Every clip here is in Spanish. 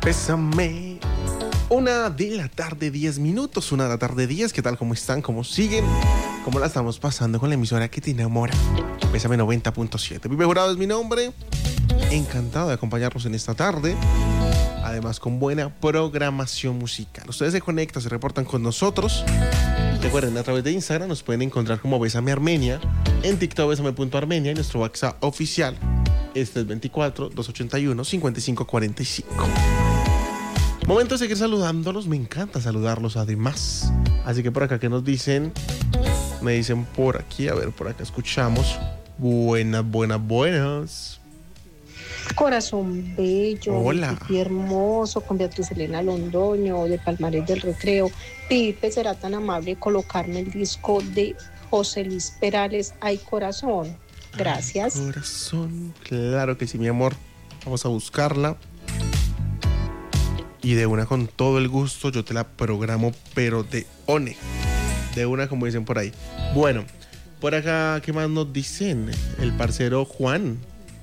Bésame. 1:10 p.m. 1:10 p.m. ¿Qué tal? ¿Cómo están? ¿Cómo siguen? ¿Cómo la estamos pasando con la emisora que te enamora? Bésame 90.7. Pipe Jurado es mi nombre. Encantado de acompañarnos en esta tarde. Además, con buena programación musical. Ustedes se conectan, se reportan con nosotros. Recuerden, a través de Instagram nos pueden encontrar como Bésame Armenia. En TikTok, Bésame.Armenia. Y nuestro WhatsApp oficial. Este es 24-281-5545. Momento de seguir saludándolos. Me encanta saludarlos además. Así que por acá, ¿qué nos dicen? Me dicen por aquí. A ver, por acá escuchamos. Buenas. Corazón bello, hola. Pipi hermoso, con Beatriz Elena Londoño, de Palmares del Recreo. Pipe, será tan amable colocarme el disco de José Luis Perales, Ay Corazón. Gracias. Ay, corazón, claro que sí, mi amor. Vamos a buscarla. Y de una, con todo el gusto, yo te la programo, pero de one. De una, como dicen por ahí. Bueno, por acá, ¿qué más nos dicen? El parcero Juan.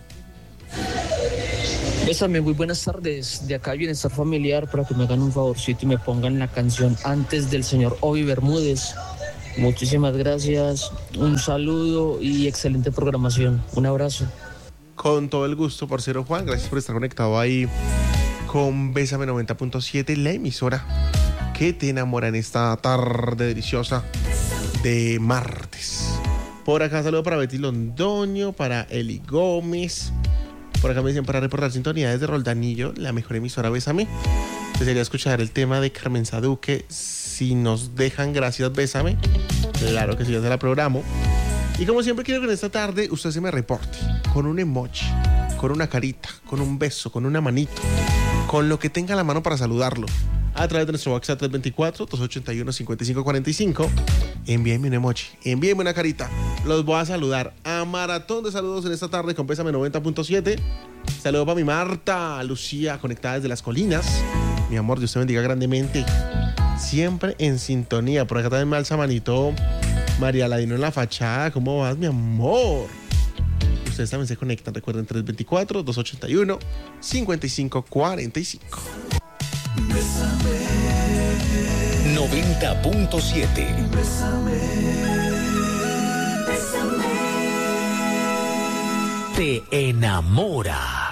Bésame, muy buenas tardes. De acá hay Bienestar Familiar, para que me hagan un favorcito y me pongan la canción Antes del señor Obi Bermúdez. Muchísimas gracias, un saludo y excelente programación. Un abrazo. Con todo el gusto, parcero Juan. Gracias por estar conectado ahí con Bésame 90.7, la emisora que te enamora en esta tarde deliciosa de martes. Por acá saludo para Betty Londoño, para Eli Gómez. Por acá me dicen para reportar sintonía desde Roldanillo, la mejor emisora Bésame. Desearía escuchar el tema de Carmen Saduque, Si nos dejan, gracias, Bésame. Claro que sí, ya se la programo. Y como siempre quiero que en esta tarde usted se me reporte con un emoji, con una carita, con un beso, con una manito, con lo que tenga a la mano para saludarlo. A través de nuestro WhatsApp 24-281-5545. Envíenme un emoji, envíenme una carita. Los voy a saludar a maratón de saludos en esta tarde con Bésame 90.7. Saludos para mi Marta, Lucía, conectada desde las colinas. Mi amor, Dios te bendiga grandemente. Siempre en sintonía. Por acá también me alza manito María Ladino en la fachada. ¿Cómo vas, mi amor? Ustedes también se conectan. Recuerden, 324-281-5545. 90.7. Te enamora.